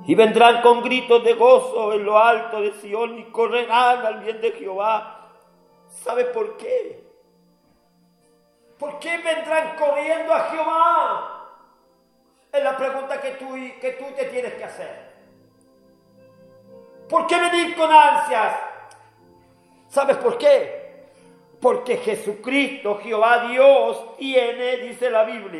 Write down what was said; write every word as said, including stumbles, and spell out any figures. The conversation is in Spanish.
Y vendrán con gritos de gozo en lo alto de Sion y correrán al bien de Jehová. ¿Sabe por qué? ¿Por qué vendrán corriendo a Jehová? Es la pregunta que tú, que tú te tienes que hacer. ¿Por qué venir con ansias? ¿Sabes por qué? Porque Jesucristo, Jehová Dios, tiene, dice la Biblia,